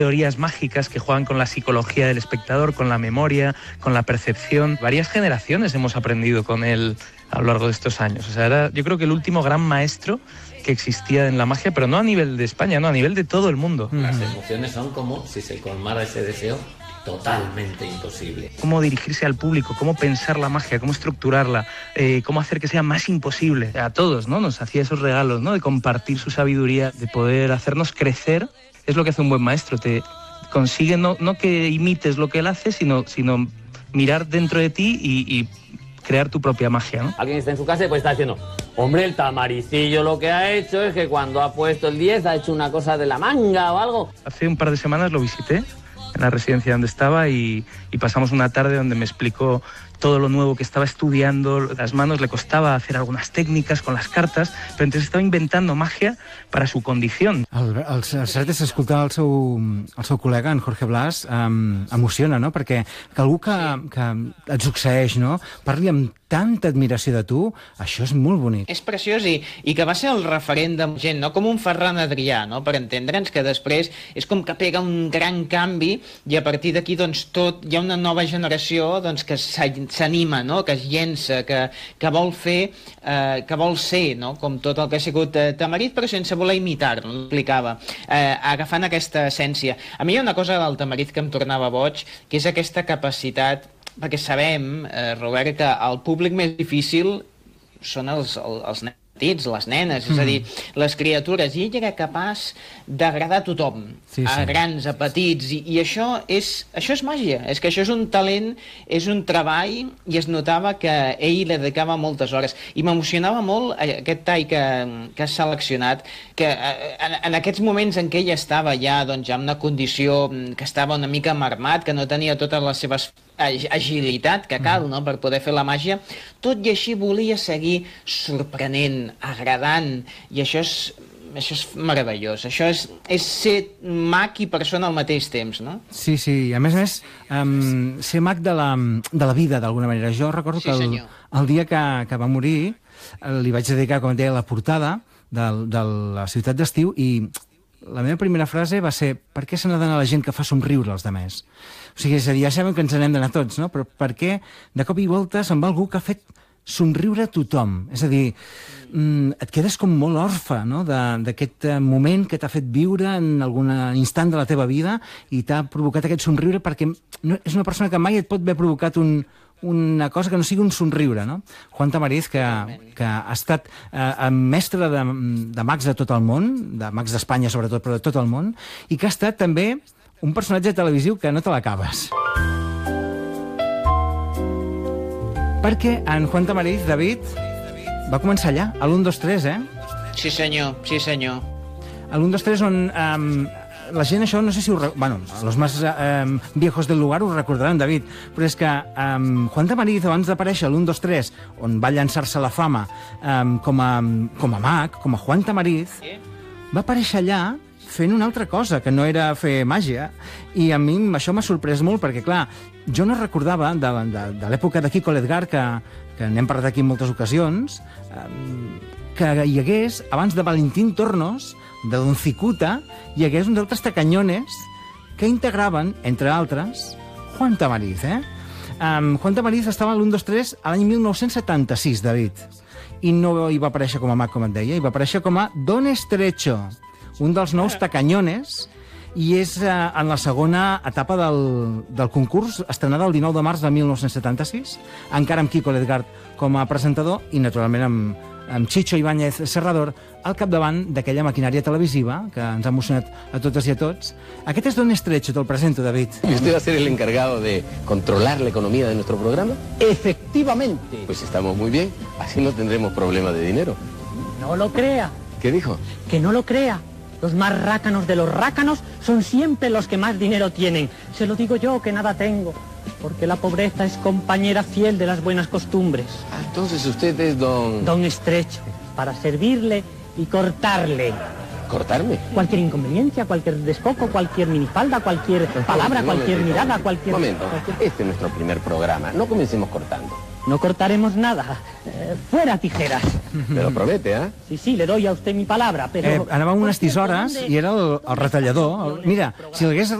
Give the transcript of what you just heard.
teorías mágicas que juegan con la psicología del espectador, con la memoria, con la percepción. Varias generaciones hemos aprendido con él a lo largo de estos años. O sea, era, yo creo que el último gran maestro que existía en la magia, pero no a nivel de España, no, a nivel de todo el mundo. Las emociones son como si se colmara ese deseo totalmente imposible. Cómo dirigirse al público, cómo pensar la magia, cómo estructurarla, cómo hacer que sea más imposible. A todos, ¿no? Nos hacía esos regalos, ¿no? De compartir su sabiduría, de poder hacernos crecer. Es lo que hace un buen maestro, te consigue no que imites lo que él hace, sino mirar dentro de ti y crear tu propia magia, ¿no? Alguien está en su casa y puede estar diciendo: hombre, el Tamaricillo lo que ha hecho es que cuando ha puesto el 10 ha hecho una cosa de la manga o algo. Hace un par de semanas lo visité en la residencia donde estaba y pasamos una tarde donde me explicó todo lo nuevo que estava estudiando. Las manos le costava hacer algunas técniques con les cartes, però entonces estava inventando magia per a su condició. El cert és escoltar el seu col·lega, en Jorge Blas, emociona, no? Perquè que algú que et succeeix, no? Parli amb tanta admiració de tu, això és molt bonic. És preciós i que va ser el referent de gent, no? Com un Ferran Adrià, no? Per entendre'ns, que després és com que pega un gran canvi i a partir d'aquí doncs tot, hi ha una nova generació doncs, que s'anima, no? Que es llença, que vol fer, que vol ser, no? Com tot el que ha sigut Tamarit, però sense voler imitar-lo, explicava, agafant aquesta essència. A mi hi ha una cosa del Tamarit que em tornava boig, que és aquesta capacitat, perquè sabem, Robert, que el públic més difícil són els nens, les nenes, és a dir, les criatures, i ell era capaç d'agradar a tothom, sí. A grans, a petits, i això és màgia, és que això és un talent, és un treball, i es notava que ell li dedicava moltes hores, i m'emocionava molt aquest tall que has seleccionat, que en aquests moments en què ell estava ja doncs, en una condició que estava una mica marmat, que no tenia totes les seves agilitat que cal, no?, per poder fer la màgia, tot i així volia seguir sorprenent, agradant, i això és meravellós. Això és ser mag i persona al mateix temps, no? Sí, sí. A més, ser mag de la vida, d'alguna manera. Jo recordo que el dia que va morir li vaig dedicar, com et deia, la portada de la ciutat d'estiu, i la meva primera frase va ser: per què se n'ha d'anar la gent que fa somriure els demés? O sigui, és a dir, ja sabem que ens n'hem d'anar tots, no? Però per què de cop i volta se'n va algú que ha fet somriure a tothom? És a dir, et quedes com molt orfe, no?, d'aquest moment que t'ha fet viure en algun instant de la teva vida i t'ha provocat aquest somriure, perquè és una persona que mai et pot haver provocat una cosa que no sigui un somriure, no? Juan Tamariz, que ha estat mestre de mags de tot el món, de mags d'Espanya sobretot, però de tot el món, i que ha estat també un personatge televisiu que no te l'acabes. Perquè en Juan Tamariz, David, va començar allà, a l'1, 2, 3, Sí, senyor, sí, senyor. A l'1, 2, 3, on la gent això, no sé si ho... Bueno, los más viejos del lugar ho recordaran, David, però és que Juan Tamariz, abans d'aparèixer a l'1, 2, 3, on va llançar-se la fama com a mag, com a Juan Tamariz, va aparèixer allà fent una altra cosa, que no era fer màgia, i a mi això m'ha sorprès molt, perquè, clar, jo no recordava de l'època de Kiko l'Edgar, que n'hem parlat aquí en moltes ocasions, que hi hagués, abans de Valentín Tornos, de Don Cicuta, hi hagués uns altres tacanyones que integraven, entre altres, Juan Tamariz, Juan Tamariz estava a l'1, 2, 3 a l'any 1976, David, i no hi va aparèixer com a mag, com et deia, hi va aparèixer com a Don Estrecho, un dels nous tacanyones, i és en la segona etapa del concurs, estrenada el 19 de març de 1976, encara amb Kiko l'Edgar com a presentador i, naturalment, amb Chicho Ibáñez Serrador al capdavant d'aquella maquinària televisiva que ens ha emocionat a totes i a tots. Aquest és Don Estrecho, te'l presento, David. ¿Y usted va a ser el encargado de controlar la economía de nuestro programa? Efectivamente. Pues estamos muy bien, así no tendremos problemas de dinero. No lo crea. ¿Qué dijo? Que no lo crea. Los más rácanos de los rácanos son siempre los que más dinero tienen. Se lo digo yo, que nada tengo, porque la pobreza es compañera fiel de las buenas costumbres. Ah, entonces usted es don... Don Estrecho, para servirle y cortarle. ¿Cortarme? Cualquier inconveniencia, cualquier descoco, cualquier minifalda, cualquier palabra, cualquier mirada, cualquier... Momento, este es nuestro primer programa, no comencemos cortando. No cortaremos nada. Fuera tijeras. Me lo promete, ¿eh? Sí, le doy a usted mi palabra, però... Anava amb unes tisores i era el retallador. Mira, si l'hagués